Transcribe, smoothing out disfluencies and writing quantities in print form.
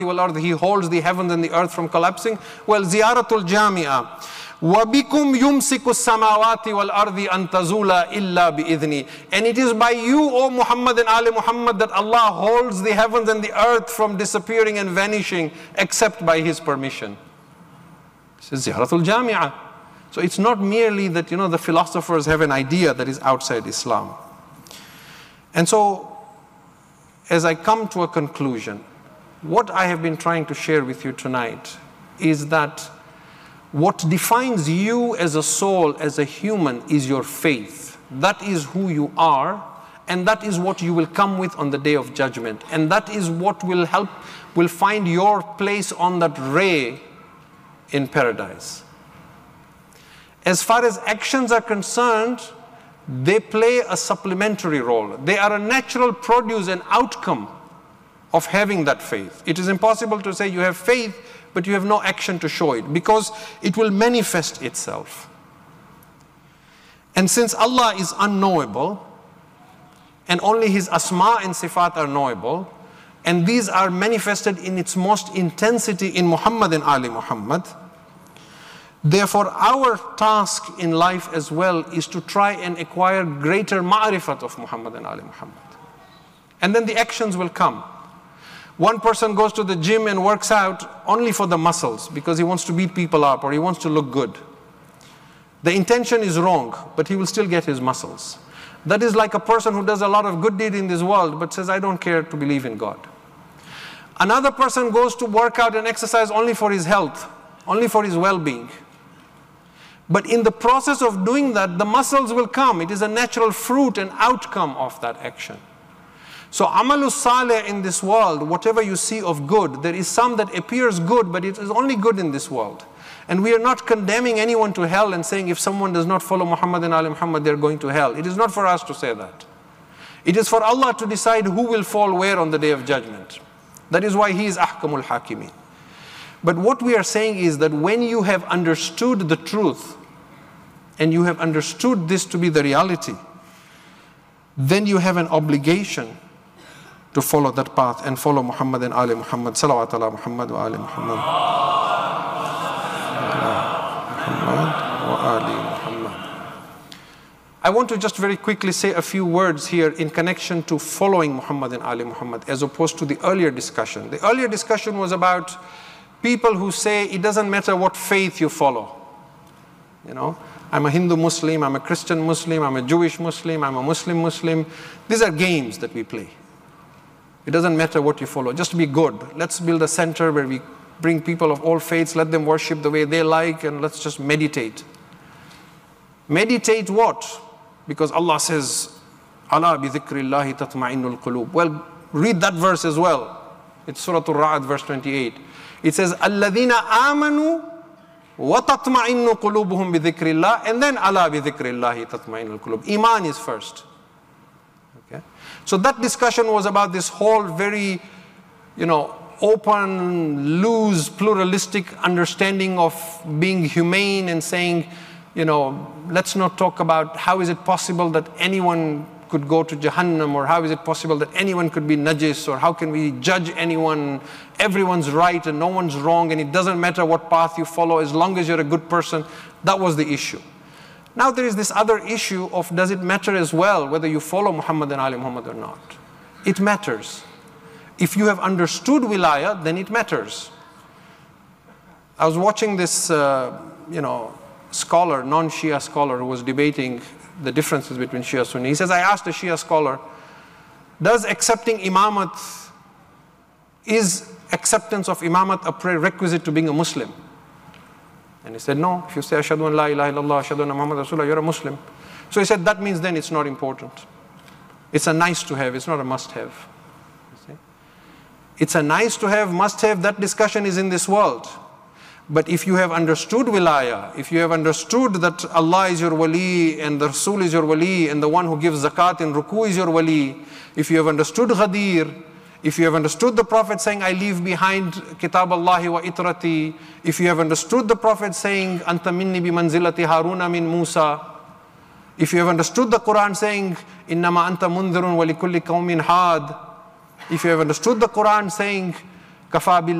wal ard, He holds the heavens and the earth from collapsing. Well, ziyaratul jami'ah. وَبِكُمْ يُمْسِكُ السَّمَاوَاتِ وَالْأَرْضِ أَن تَزُولَ إِلَّا بِإِذْنِي. And it is by you, O Muhammad and Ali Muhammad, that Allah holds the heavens and the earth from disappearing and vanishing, except by His permission. This is Ziyaratul Jami'ah. So it's not merely that, the philosophers have an idea that is outside Islam. And so, as I come to a conclusion, what I have been trying to share with you tonight is that what defines you as a soul, as a human, is your faith. That is who you are, and that is what you will come with on the Day of Judgment. And that is what will find your place on that ray in paradise. As far as actions are concerned, they play a supplementary role. They are a natural produce and outcome of having that faith. It is impossible to say you have faith, but you have no action to show it, because it will manifest itself. And since Allah is unknowable, and only His asma and sifat are knowable, and these are manifested in its most intensity in Muhammad and Ali Muhammad, therefore our task in life as well is to try and acquire greater ma'rifat of Muhammad and Ali Muhammad. And then the actions will come. One person goes to the gym and works out only for the muscles because he wants to beat people up or he wants to look good. The intention is wrong, but he will still get his muscles. That is like a person who does a lot of good deed in this world but says, I don't care to believe in God. Another person goes to work out and exercise only for his health, only for his well-being. But in the process of doing that, the muscles will come. It is a natural fruit and outcome of that action. So amalus saleh in this world, whatever you see of good, there is some that appears good, but it is only good in this world. And we are not condemning anyone to hell and saying if someone does not follow Muhammad and Ali Muhammad, they are going to hell. It is not for us to say that. It is for Allah to decide who will fall where on the Day of Judgment. That is why He is Ahkamul Hakimin. But what we are saying is that when you have understood the truth, and you have understood this to be the reality, then you have an obligation to follow that path and follow Muhammad and Ali Muhammad. Salawat ala Muhammad wa Ali Muhammad. Muhammad wa Ali Muhammad. I want to just very quickly say a few words here in connection to following Muhammad and Ali Muhammad as opposed to the earlier discussion. The earlier discussion was about people who say it doesn't matter what faith you follow. I'm a Hindu Muslim, I'm a Christian Muslim, I'm a Jewish Muslim, I'm a Muslim Muslim. These are games that we play. It doesn't matter what you follow, just be good. Let's build a center where we bring people of all faiths, let them worship the way they like, and let's just meditate. Meditate what? Because Allah says, Ala bi dhikrillahi tatma'innul qulub. Well, read that verse as well. It's Surah Al-Ra'd, verse 28. It says, Alladhina amanu وَتَطْمَئِنُّ قُلُوبُهُمْ بِذِكْرِ اللَّهِ, and then عَلَى بِذِكْرِ اللَّهِ تَطْمَئِنُّ الْقُلُوبُ. Iman is first. Okay? So that discussion was about this whole very, open, loose, pluralistic understanding of being humane and saying, let's not talk about how is it possible that anyone could go to Jahannam, or how is it possible that anyone could be najis, or how can we judge anyone? Everyone's right and no one's wrong, and it doesn't matter what path you follow as long as you're a good person. That was the issue. Now there is this other issue of, does it matter as well whether you follow Muhammad and Ali Muhammad or not? It matters. If you have understood wilayah, then it matters. I was watching this scholar, non-Shia scholar, who was debating the differences between Shia and Sunni. He says, I asked a Shia scholar, does accepting imamat, is acceptance of imamat a prerequisite to being a Muslim? And he said, no. If you say, Ashhadu an la ilaha illallah, Ashhadu anna Muhammad Rasulullah, you're a Muslim. So he said, that means then it's not important. It's a nice to have, it's not a must have. You see? It's a nice to have, must have, that discussion is in this world. But if you have understood wilayah, if you have understood that Allah is your wali and the Rasul is your wali and the one who gives zakat in ruku is your wali, if you have understood Ghadir, if you have understood the Prophet saying, I leave behind kitab Allahi wa itrati, if you have understood the Prophet saying, Anta minni bi manzilati Haruna min Musa, if you have understood the Quran saying, Innama anta mundhirun wa likulli qawmin had, if you have understood the Quran saying, Kafa